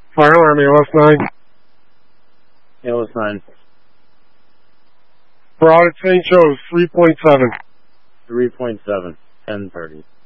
Fire alarm, ALS 9. ALS 9. For audit St. Joe's, 3.7. 3.7. 10:30.